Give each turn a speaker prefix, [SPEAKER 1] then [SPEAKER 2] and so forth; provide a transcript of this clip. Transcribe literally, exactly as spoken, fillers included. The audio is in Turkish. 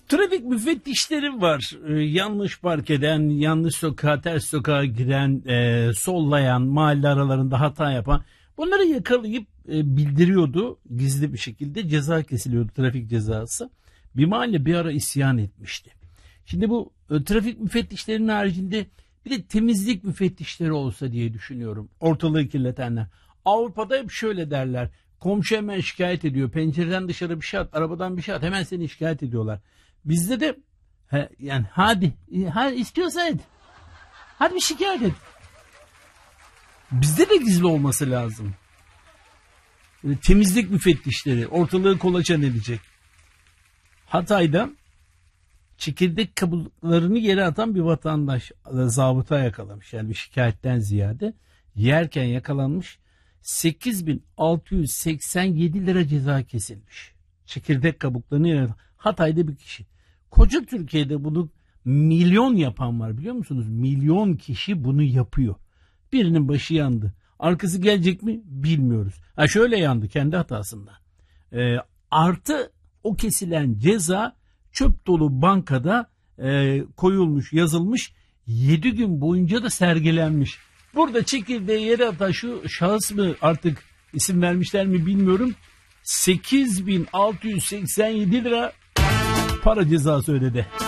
[SPEAKER 1] Trafik müfettişleri var. Ee, yanlış park eden, yanlış sokağa, ters sokağa giren, e, sollayan, mahalle aralarında hata yapan. Bunları yakalayıp e, bildiriyordu. Gizli bir şekilde ceza kesiliyordu, trafik cezası. Bir mahalle bir ara isyan etmişti. Şimdi bu e, trafik müfettişlerinin haricinde bir de temizlik müfettişleri olsa diye düşünüyorum. Ortalığı kirletenler. Avrupa'da hep şöyle derler. Komşu hemen şikayet ediyor. Pencereden dışarı bir şey at, arabadan bir şey at, hemen seni şikayet ediyorlar. Bizde de he, yani hadi, hadi istiyorsan et. Hadi bir şikayet et. Bizde de gizli olması lazım. Böyle temizlik müfettişleri ortalığı kolaçan edecek. Hatay'da çekirdek kabuklarını yere atan bir vatandaş zabıta yakalamış. Yani bir şikayetten ziyade yerken yakalanmış. sekiz bin altı yüz seksen yedi lira ceza kesilmiş. Çekirdek kabuklarını yere atan. Hatay'da bir kişi. Koca Türkiye'de bunu milyon yapan var, biliyor musunuz? Milyon kişi bunu yapıyor. Birinin başı yandı. Arkası gelecek mi bilmiyoruz. Ha şöyle yandı kendi hatasından. Ee, artı o kesilen ceza çöp dolu bankada e, koyulmuş, yazılmış. yedi gün boyunca da sergilenmiş. Burada çekirdeği yere atan şu şahıs mı, artık isim vermişler mi bilmiyorum. sekiz bin altı yüz seksen yedi lira para cezası ödedi.